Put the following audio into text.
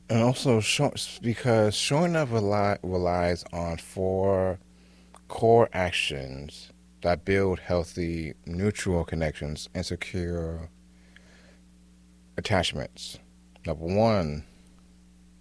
And also, because showing up relies on four core actions that build healthy, mutual connections and secure attachments. Number one,